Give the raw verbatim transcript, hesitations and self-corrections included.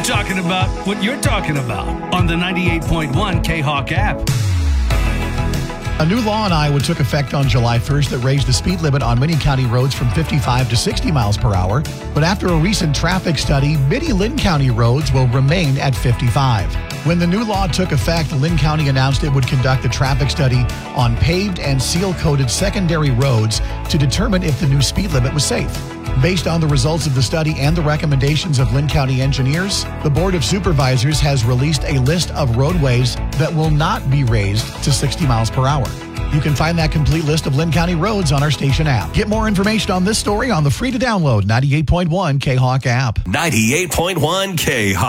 talking about what you're talking about on the ninety-eight point one K-Hawk app. A new law in Iowa took effect on July first that raised the speed limit on many county roads from fifty-five to sixty miles per hour. But after a recent traffic study, many Linn County roads will remain at fifty-five. When the new law took effect, Linn County announced it would conduct a traffic study on paved and seal-coated secondary roads to determine if the new speed limit was safe. Based on the results of the study and the recommendations of Linn County engineers, the Board of Supervisors has released a list of roadways that will not be raised to sixty miles per hour. You can find that complete list of Linn County roads on our station app. Get more information on this story on the free-to-download ninety-eight point one K-Hawk app. ninety-eight point one K-Hawk.